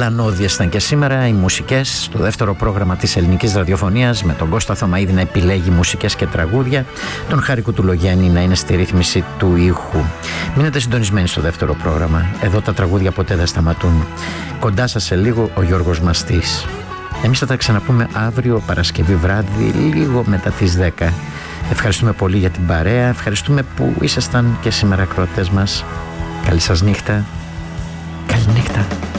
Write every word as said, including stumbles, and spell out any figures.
Γαλανώδιες ήταν και σήμερα οι μουσικές στο δεύτερο πρόγραμμα της ελληνικής ραδιοφωνίας, με τον Κώστα Θωμαίδη να επιλέγει μουσικές και τραγούδια, τον Χάρη Κουτουλογέννη να είναι στη ρύθμιση του ήχου. Μείνετε συντονισμένοι στο δεύτερο πρόγραμμα. Εδώ τα τραγούδια ποτέ δεν σταματούν. Κοντά σας σε λίγο ο Γιώργος Μαστής. Εμείς θα τα ξαναπούμε αύριο Παρασκευή βράδυ, λίγο μετά τις δέκα. Ευχαριστούμε πολύ για την παρέα. Ευχαριστούμε που ήσασταν και σήμερα ακροατές μας. Καλή σας νύχτα. Καλή νύχτα.